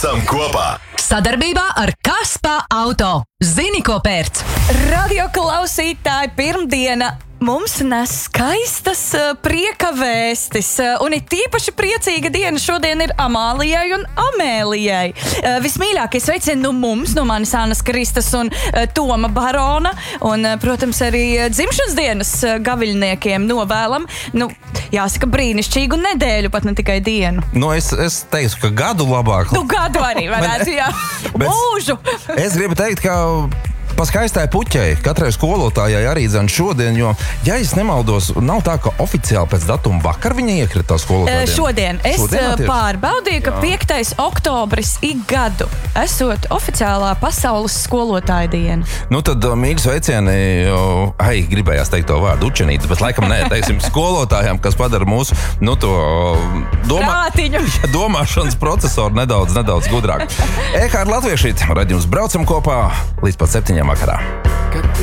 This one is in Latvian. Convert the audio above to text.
Braucam kopā! Sadarbībā ar Kaspa Auto. Zini, ko pērc? Radio klausītāji, pirmdiena mums nes skaistas prieka vēstis. Un ir tīpaši priecīga diena šodien ir Amālijai un Amēlijai. Vismīļākie sveicieni no mums, no manis Annas Kristas un Toma Barona. Un, protams, arī dzimšanas dienas gaviļniekiem novēlam. Jāsaka, brīnišķīgu nedēļu, pat ne tikai dienu. Es teiktu, ka gadu labāk. Gadu arī varētu, jā. Mūžu! Es gribu teikt, ka pa skaistai puķei katrai skolotājai arī dzan šodien, jo, ja es nemaldos, nav tā, ka oficiāli pēc datuma vakar viņa iekrita skolotāja diena. Šodien es pārbaudīju, ka 5. oktobris ik gadu esot oficiālā pasaules skolotāja diena. Tad mīļi sveicieni, gribējās teikt to vārdu učenītes, bet laikam nē, teiksim, skolotājām, kas padara mūsu, domāšanas procesoru nedaudz gudrāk. Kārta Latviešīt, raidījums Braucam kopā līdz pat 7 vakarā.